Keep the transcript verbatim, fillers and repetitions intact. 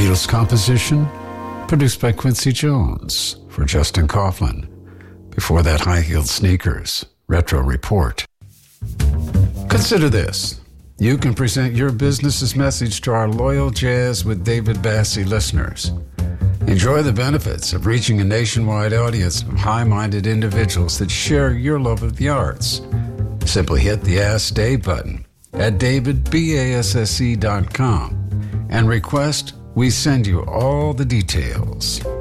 Beatles composition, produced by Quincy Jones for Justin Coughlin. Before that, High-Heeled Sneakers, Retro Report. Consider this. You can present your business's message to our loyal Jazz with David Bassie listeners. Enjoy the benefits of reaching a nationwide audience of high-minded individuals that share your love of the arts. Simply hit the Ask Dave button at david basse dot com and request we send you all the details.